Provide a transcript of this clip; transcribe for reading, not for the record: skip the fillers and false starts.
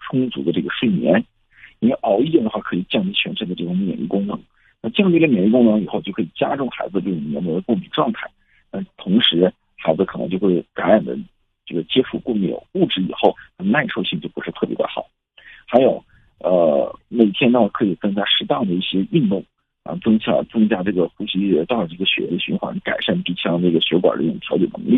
充足的这个睡眠，因为熬夜的话可以降低全身的这种免疫功能，那降低了免疫功能以后，就可以加重孩子这种黏膜的过敏状态，同时孩子可能就会感染的这个接触过敏物质以后，耐受性就不是特别的好。还有每天呢可以增加适当的一些运动增加这个呼吸道这个血液循环，改善鼻腔这个血管的这种调节能力。